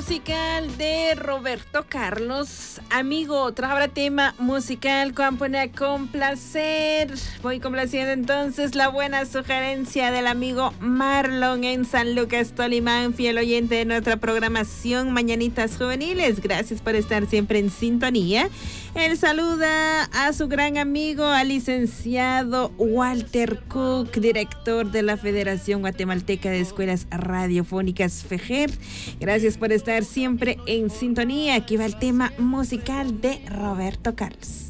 musical de Roberto Carlos. Amigo, trae tema musical con pone con placer. Voy complaciendo entonces la buena sugerencia del amigo Marlon en San Lucas, Tolimán, fiel oyente de nuestra programación Mañanitas Juveniles. Gracias por estar siempre en sintonía. Él saluda a su gran amigo, al licenciado Walter Cook, director de la Federación Guatemalteca de Escuelas Radiofónicas, FEJER. Gracias por estar siempre en sintonía. Aquí va el tema musical de Roberto Carlos.